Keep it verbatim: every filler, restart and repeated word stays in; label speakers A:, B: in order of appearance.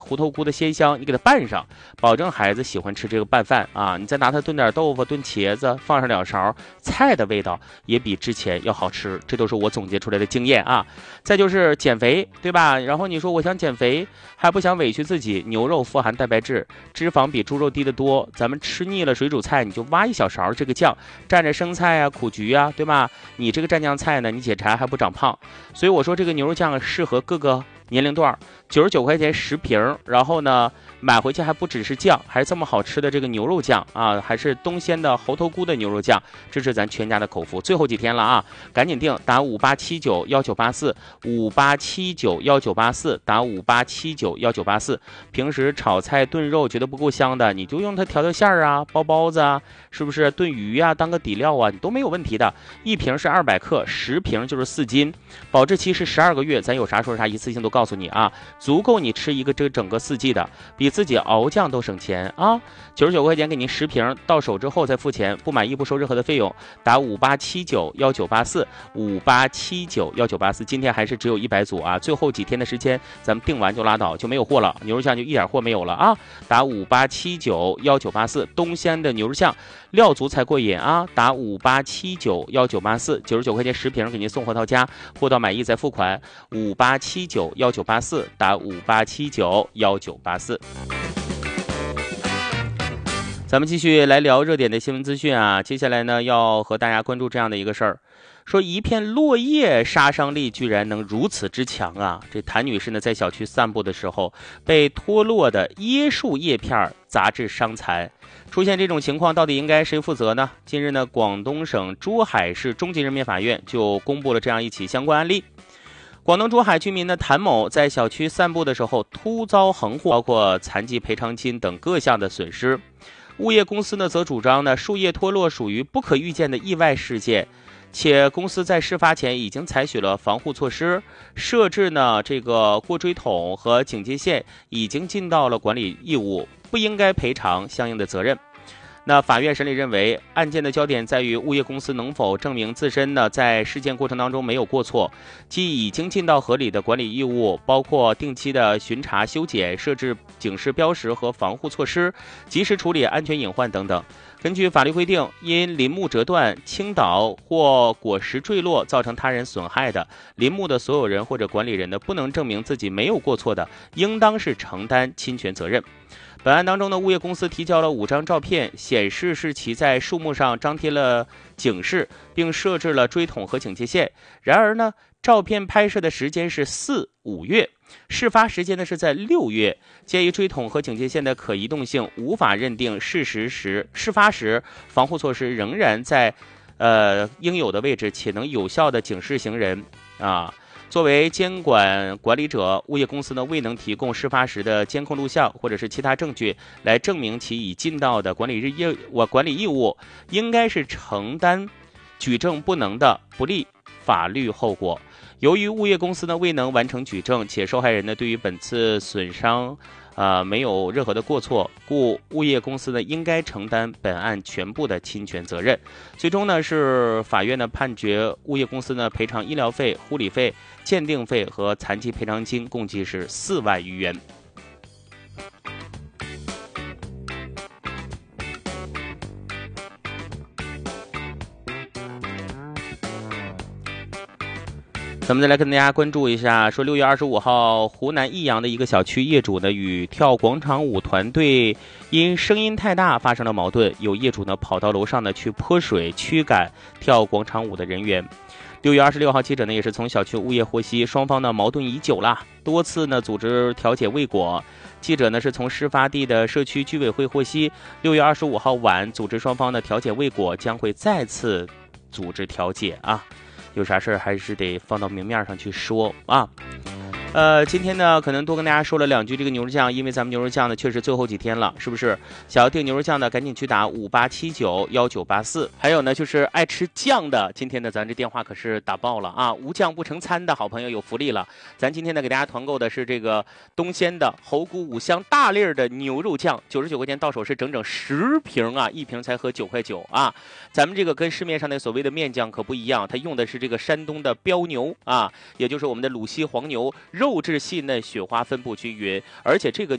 A: 胡头菇的鲜香，你给它拌上，保证孩子喜欢吃这个拌饭啊。你再拿它炖点豆腐、炖茄子，放上两勺，菜的味道也比之前要好吃。这都是我总结出来的经验啊。再就是减肥，对吧？然后你说我想减肥，还不想委屈自己，牛肉富含蛋白质，脂肪比猪肉低得多。咱们吃腻了水煮菜，你就挖一小勺这个酱，蘸着生菜啊、苦菊啊，对吧？你这个蘸酱菜呢，你解馋还不长胖。所以我说这个牛肉酱适合各个年龄段，九十九块钱十瓶，然后呢买回去还不只是酱，还是这么好吃的这个牛肉酱啊，还是东鲜的猴头菇的牛肉酱，这是咱全家的口福。最后几天了啊，赶紧订，打五八七九幺九八四，五八七九幺九八四，打五八七九幺九八四。平时炒菜炖肉觉得不够香的，你就用它调调馅儿啊，包包子啊，是不是炖鱼啊，当个底料啊，你都没有问题的。一瓶是二百克，十瓶就是四斤，保质期是十二个月，咱有啥说啥，一次性都告诉你啊，足够你吃一个这整个四季的，比自己熬酱都省钱啊！九十九块钱给您十瓶，到手之后再付钱，不满意不收任何的费用。打五八七九幺九八四，五八七九幺九八四。今天还是只有一百组啊，最后几天的时间，咱们订完就拉倒，就没有货了，牛肉酱就一点货没有了啊！打五八七九幺九八四，东鲜的牛肉酱，料足才过瘾啊！打五八七九幺九八四，九十九块钱十瓶给您送货到家，货到满意再付款。五八七九幺九八四，打五八七九幺九八四。咱们继续来聊热点的新闻资讯啊，接下来呢要和大家关注这样的一个事儿，说一片落叶杀伤力居然能如此之强啊！这谭女士呢在小区散步的时候，被脱落的椰树叶片砸至伤残。出现这种情况，到底应该谁负责呢？近日呢，广东省珠海市中级人民法院就公布了这样一起相关案例。广东珠海居民的谭某在小区散步的时候突遭横祸，包括残疾赔偿金等各项的损失。物业公司呢则主张呢树叶脱落属于不可预见的意外事件，且公司在事发前已经采取了防护措施，设置呢这个过锥桶和警戒线，已经尽到了管理义务，不应该赔偿相应的责任。那法院审理认为，案件的焦点在于物业公司能否证明自身呢在事件过程当中没有过错，即已经尽到合理的管理义务，包括定期的巡查修剪、设置警示标识和防护措施，及时处理安全隐患等等。根据法律规定，因林木折断、倾倒或果实坠落造成他人损害的，林木的所有人或者管理人呢不能证明自己没有过错的，应当是承担侵权责任。本案当中呢，物业公司提交了五张照片，显示是其在树木上张贴了警示，并设置了锥桶和警戒线。然而呢，照片拍摄的时间是四五月，事发时间呢是在六月。鉴于锥桶和警戒线的可移动性，无法认定事实时事发时防护措施仍然在呃应有的位置，且能有效的警示行人啊。作为监管管理者，物业公司呢未能提供事发时的监控录像或者是其他证据来证明其已尽到的管理义务管理义务，应该是承担举证不能的不利法律后果。由于物业公司呢未能完成举证，且受害人呢对于本次损伤呃没有任何的过错，故物业公司呢应该承担本案全部的侵权责任。最终呢是法院呢判决物业公司呢赔偿医疗费、护理费、鉴定费和残疾赔偿金，共计是四万余元。咱们再来跟大家关注一下，说六月二十五号，湖南益阳的一个小区业主呢与跳广场舞团队因声音太大发生了矛盾，有业主呢跑到楼上呢去泼水驱赶跳广场舞的人员。六月二十六号，记者呢也是从小区物业获悉，双方呢矛盾已久了，多次呢组织调解未果。记者呢是从事发地的社区居委会获悉，六月二十五号晚组织双方的调解未果，将会再次组织调解啊。有啥事儿还是得放到明面上去说啊。呃，今天呢，可能多跟大家说了两句这个牛肉酱，因为咱们牛肉酱呢，确实最后几天了，是不是？想要订牛肉酱的，赶紧去打五八七九幺九八四。还有呢，就是爱吃酱的，今天呢，咱这电话可是打爆了啊！无酱不成餐的好朋友有福利了，咱今天呢，给大家团购的是这个东鲜的猴菇五香大粒儿的牛肉酱，九十九块钱到手是整整十瓶啊，一瓶才合九块九啊。咱们这个跟市面上的所谓的面酱可不一样，它用的是这个山东的标牛啊，也就是我们的鲁西黄牛。 肉质细嫩，雪花分布均匀，而且这个